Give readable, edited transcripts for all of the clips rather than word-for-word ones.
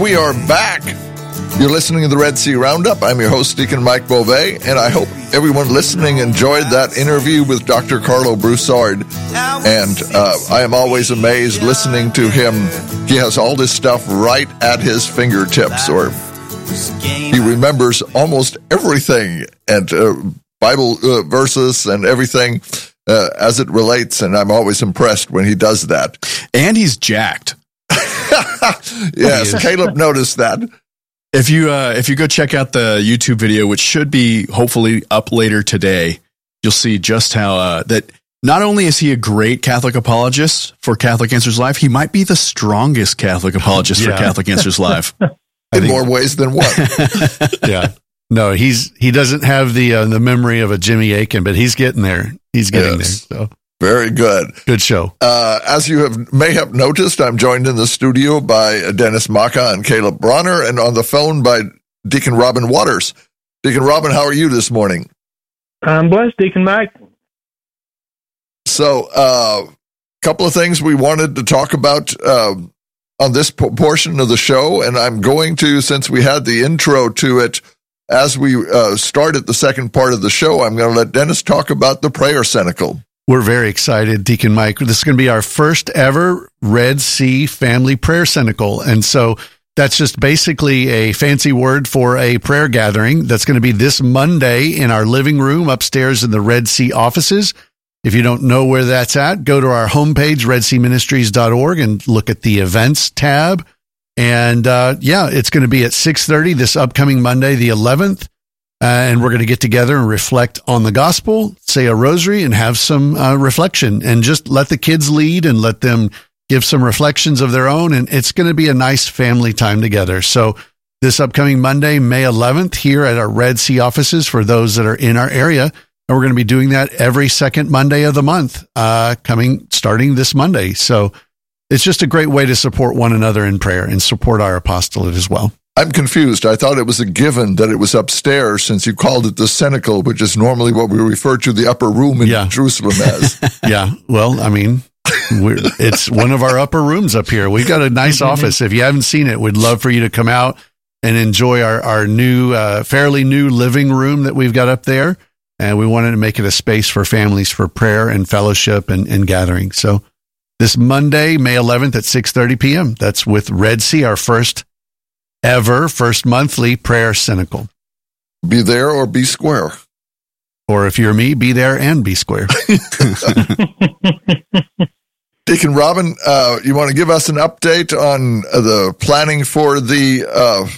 we are back. You're listening to the Red Sea Roundup. I'm your host, Deacon Mike Beauvais, and I hope everyone listening enjoyed that interview with Dr. Carlo Broussard. And I am always amazed listening to him. He has all this stuff right at his fingertips, or he remembers almost everything, and Bible verses and everything as it relates, and I'm always impressed when he does that. And he's jacked. Yes, Caleb noticed that. If you go check out the YouTube video, which should be hopefully up later today, you'll see just how that not only is he a great Catholic apologist for Catholic Answers Live, he might be the strongest Catholic apologist for Catholic Answers Live. In more ways than one. Yeah. No, he doesn't have the memory of a Jimmy Akin, but he's getting there. He's getting there. So. Very good. Good show. As you may have noticed, I'm joined in the studio by Dennis Maka and Caleb Bronner, and on the phone by Deacon Robin Waters. Deacon Robin, how are you this morning? I'm blessed, Deacon Mike. So, a couple of things we wanted to talk about on this portion of the show, and I'm going to, since we had the intro to it, as we started the second part of the show, I'm going to let Dennis talk about the prayer cenacle. We're very excited, Deacon Mike. This is going to be our first ever Red Sea Family Prayer Cenacle. And so that's just basically a fancy word for a prayer gathering that's going to be this Monday in our living room upstairs in the Red Sea offices. If you don't know where that's at, go to our homepage, redseaministries.org, and look at the events tab. And it's going to be at 6:30 this upcoming Monday, the 11th. And we're going to get together and reflect on the gospel, say a rosary, and have some reflection, and just let the kids lead and let them give some reflections of their own. And it's going to be a nice family time together. So this upcoming Monday, May 11th, here at our Red Sea offices for those that are in our area. And we're going to be doing that every second Monday of the month, starting this Monday. So it's just a great way to support one another in prayer and support our apostolate as well. I'm confused. I thought it was a given that it was upstairs, since you called it the cenacle, which is normally what we refer to the upper room in Jerusalem as. Yeah. Well, I mean, it's one of our upper rooms up here. We've got a nice office. If you haven't seen it, we'd love for you to come out and enjoy our new, fairly new living room that we've got up there. And we wanted to make it a space for families for prayer and fellowship and gathering. So this Monday, May 11th at 6:30 p.m., that's with Red Sea, our first monthly prayer cenacle. Be there or be square. Or if you're me, be there and be square. Deacon Robin, you want to give us an update on the planning for the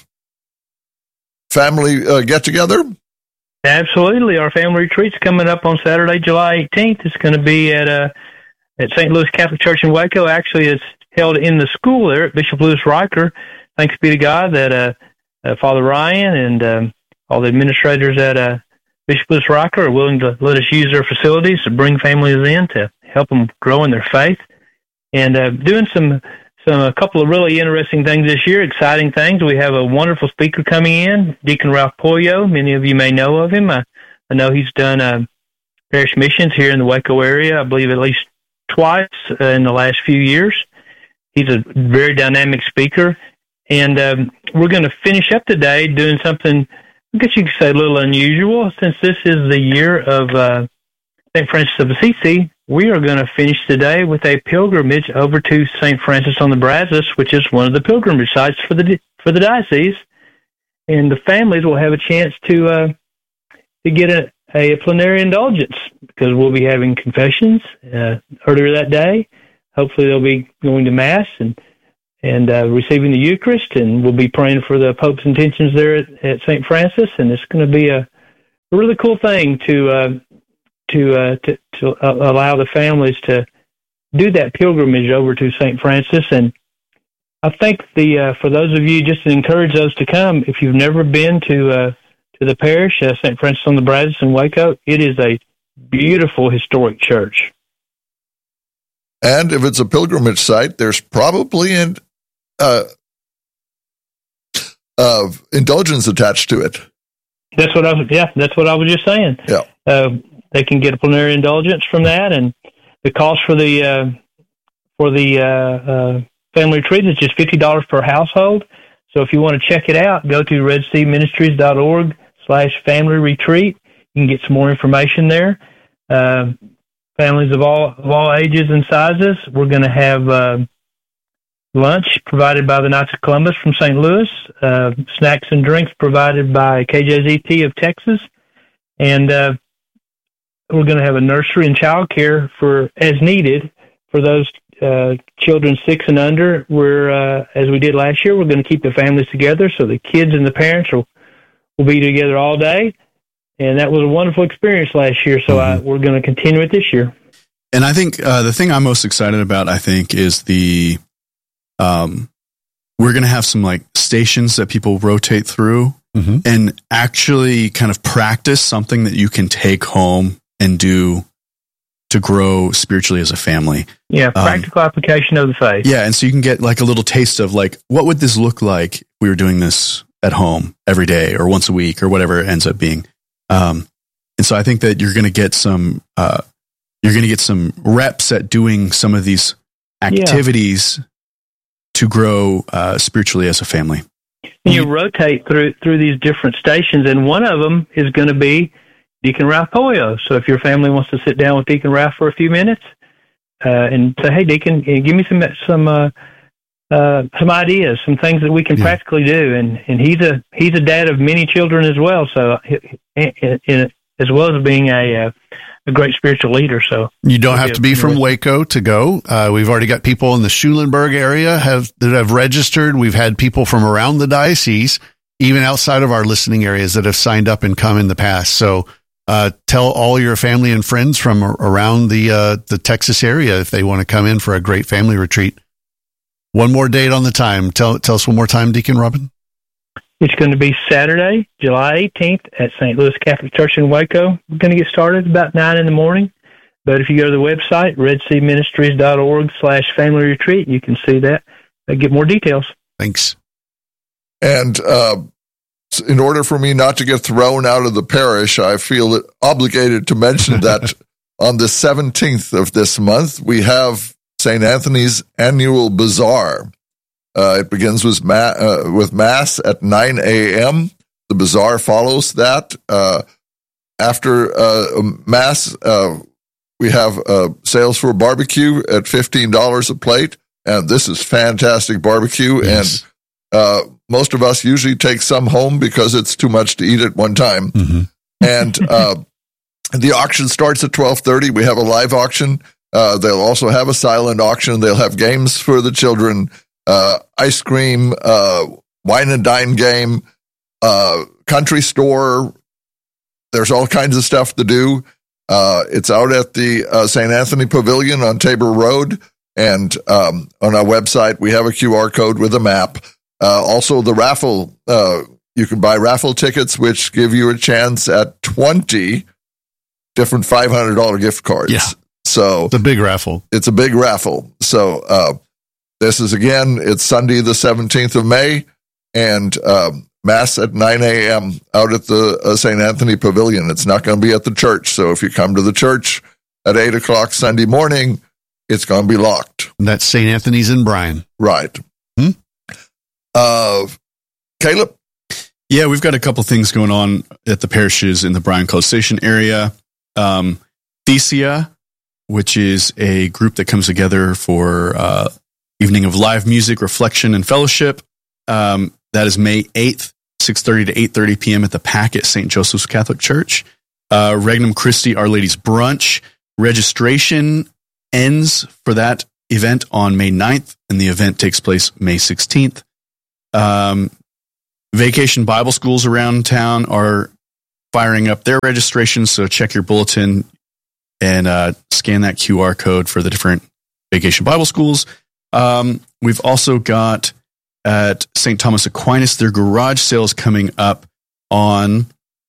family get-together? Absolutely. Our family retreat's coming up on Saturday, July 18th. It's going to be at St. Louis Catholic Church in Waco. Actually, it's held in the school there at Bishop Louis Riker. Thanks be to God that Father Ryan and all the administrators at Bishop Louis Riker are willing to let us use their facilities to bring families in to help them grow in their faith. And doing a couple of really interesting things this year, exciting things. We have a wonderful speaker coming in, Deacon Ralph Polio. Many of you may know of him. I know he's done parish missions here in the Waco area, I believe at least twice in the last few years. He's a very dynamic speaker. And we're going to finish up today doing something, I guess you could say, a little unusual. Since this is the year of St. Francis of Assisi, we are going to finish today with a pilgrimage over to St. Francis on the Brazos, which is one of the pilgrimage sites for the diocese. And the families will have a chance to get a plenary indulgence, because we'll be having confessions earlier that day. Hopefully they'll be going to Mass and receiving the Eucharist, and we'll be praying for the Pope's intentions there at St. Francis. And it's going to be a really cool thing to allow the families to do that pilgrimage over to St. Francis. And I think for those of you, just to encourage those to come, if you've never been to the parish, St. Francis on the Brazos in Waco, it is a beautiful historic church. And if it's a pilgrimage site, there's probably an indulgence attached to it. That's what I was just saying. Yeah. They can get a plenary indulgence from that, and the cost for the family retreat is just $50 per household. So if you want to check it out, go to redseaministries.org/family retreat. You can get some more information there. Families of all ages and sizes. We're going to have lunch provided by the Knights of Columbus from St. Louis, snacks and drinks provided by KJZT of Texas, and we're going to have a nursery and child care for as needed for those children 6 and under. We're as we did last year, we're going to keep the families together, so the kids and the parents will be together all day. And that was a wonderful experience last year, so we're going to continue it this year. And I think the thing I'm most excited about, is the we're going to have some like stations that people rotate through and actually kind of practice something that you can take home and do to grow spiritually as a family. Yeah, practical application of the faith. Yeah, and so you can get like a little taste of like, what would this look like if we were doing this at home every day or once a week or whatever it ends up being. And so I think that you're going to get some reps at doing some of these activities to grow spiritually as a family. And you rotate through these different stations, and one of them is going to be Deacon Ralph Polio. So if your family wants to sit down with Deacon Ralph for a few minutes and say, "Hey, Deacon, give me some ideas, some things that we can practically do," and he's a dad of many children as well. So as well as being a great spiritual leader. So you don't have to be from Waco to go. We've already got people in the Schulenburg area that have registered. We've had people from around the diocese, even outside of our listening areas, that have signed up and come in the past. So tell all your family and friends from around the Texas area if they want to come in for a great family retreat. One more date on the time. Tell us one more time, Deacon Robin. It's going to be Saturday, July 18th at St. Louis Catholic Church in Waco. We're going to get started about 9 in the morning. But if you go to the website, redseaministries.org/family retreat, you can see that and get more details. Thanks. And in order for me not to get thrown out of the parish, I feel obligated to mention that on the 17th of this month, we have St. Anthony's annual bazaar. It begins with Mass at 9 a.m. The bazaar follows that. After Mass, we have sales for barbecue at $15 a plate. And this is fantastic barbecue. Yes. And most of us usually take some home because it's too much to eat at one time. And the auction starts at 12:30. We have a live auction. They'll also have a silent auction. They'll have games for the children. Ice cream, wine and dine game, country store. There's all kinds of stuff to do. It's out at the St. Anthony Pavilion on Tabor Road. And on our website, we have a QR code with a map. Also, the raffle, you can buy raffle tickets, which give you a chance at 20 different $500 gift cards. Yeah. So it's a big raffle. It's a big raffle. So, this is, again, it's Sunday, the 17th of May, and Mass at 9 a.m. out at the St. Anthony Pavilion. It's not going to be at the church, so if you come to the church at 8 o'clock Sunday morning, it's going to be locked. And that's St. Anthony's in Bryan. Right. Caleb? Yeah, we've got a couple things going on at the parishes in the Bryan College Station area. Thesia, which is a group that comes together for evening of live music, reflection, and fellowship. That is May 8th, 6:30 to 8:30 p.m. at the PAC at St. Joseph's Catholic Church. Regnum Christi Our Lady's Brunch. Registration ends for that event on May 9th, and the event takes place May 16th. Vacation Bible schools around town are firing up their registrations, so check your bulletin and scan that QR code for the different Vacation Bible schools. We've also got at St. Thomas Aquinas, their garage sales coming up on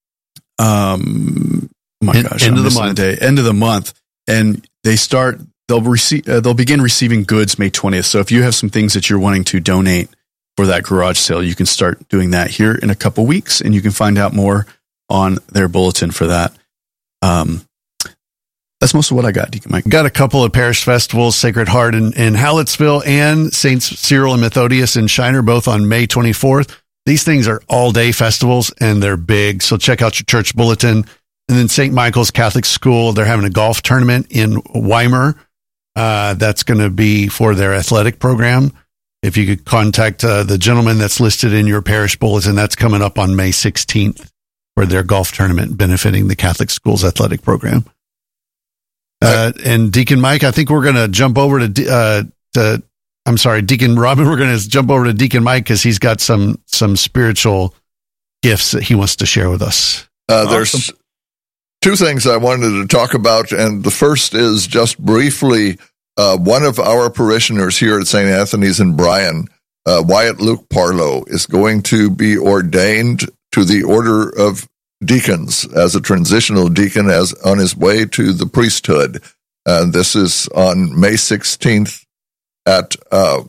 end of the month, and they'll begin receiving goods May 20th. So if you have some things that you're wanting to donate for that garage sale, you can start doing that here in a couple weeks, and you can find out more on their bulletin for that. That's most of what I got, Deacon Mike. Got a couple of parish festivals, Sacred Heart in Hallettsville and Saints Cyril and Methodius in Shiner, both on May 24th. These things are all-day festivals, and they're big, so check out your church bulletin. And then St. Michael's Catholic School, they're having a golf tournament in Weimar. That's going to be for their athletic program. If you could contact the gentleman that's listed in your parish bulletin, that's coming up on May 16th for their golf tournament benefiting the Catholic Schools athletic program. And Deacon Mike, I think we're going to jump over to Deacon Robin. We're going to jump over to Deacon Mike because he's got some spiritual gifts that he wants to share with us. There's two things I wanted to talk about, and the first is just briefly, one of our parishioners here at St. Anthony's in Bryan, Wyatt Luke Parlow, is going to be ordained to the Order of Deacons as a transitional deacon as on his way to the priesthood. And this is on May 16th at in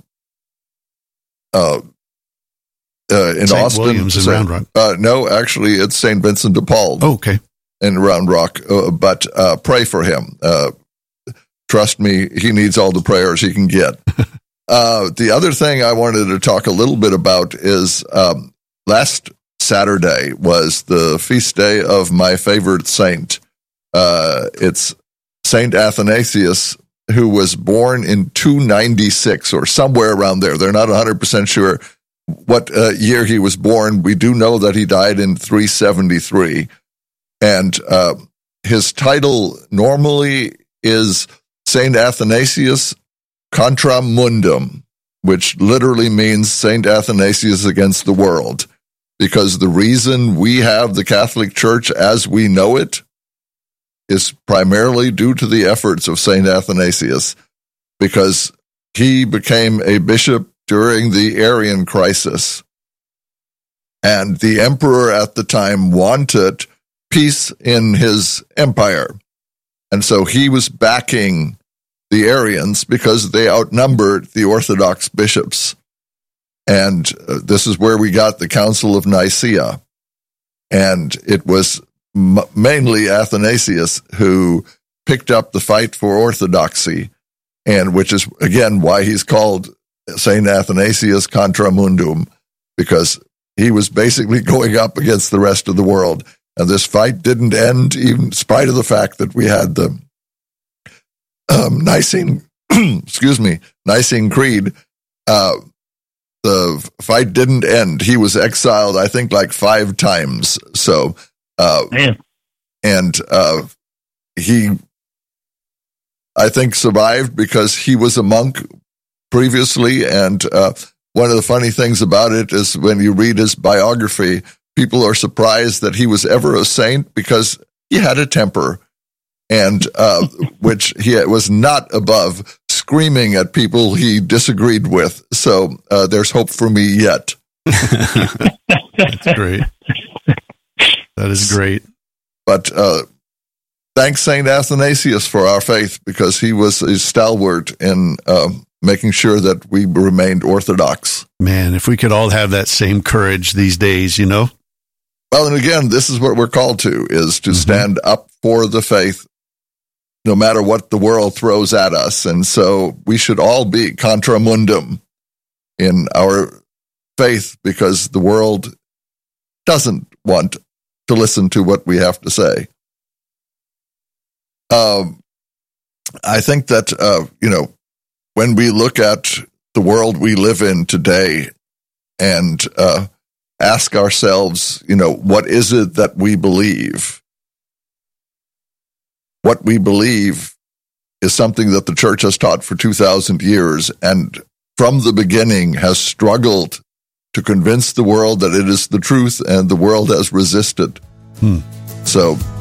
St. Austin. Williams in Round Rock. No, actually, it's St. Vincent de Paul. Oh, okay. In Round Rock, but pray for him. Trust me, he needs all the prayers he can get. The other thing I wanted to talk a little bit about is last Saturday was the feast day of my favorite saint. It's Saint Athanasius, who was born in 296 or somewhere around there. They're not 100% sure what year he was born. We do know that he died in 373. And his title normally is Saint Athanasius Contra Mundum, which literally means Saint Athanasius against the world, because the reason we have the Catholic Church as we know it is primarily due to the efforts of Saint Athanasius, because he became a bishop during the Arian crisis, and the emperor at the time wanted peace in his empire. And so he was backing the Arians because they outnumbered the Orthodox bishops. And this is where we got the Council of Nicaea. And it was mainly Athanasius who picked up the fight for orthodoxy, and which is, again, why he's called St. Athanasius Contra Mundum, because he was basically going up against the rest of the world. And this fight didn't end, even in spite of the fact that we had the Nicene, Nicene Creed. The fight didn't end. He was exiled, I think, like 5 times. So, he, I think, survived because he was a monk previously. And one of the funny things about it is when you read his biography, people are surprised that he was ever a saint because he had a temper, and which he was not above screaming at people he disagreed with. So there's hope for me yet. That's great. That is great. But thanks, St. Athanasius, for our faith, because he was a stalwart in making sure that we remained Orthodox. Man, if we could all have that same courage these days, you know? Well, and again, this is what we're called to, is to stand up for the faith, no matter what the world throws at us. And so we should all be contra mundum in our faith, because the world doesn't want to listen to what we have to say. I think that, when we look at the world we live in today and ask ourselves, what is it that we believe? What we believe is something that the church has taught for 2,000 years, and from the beginning has struggled to convince the world that it is the truth, and the world has resisted. So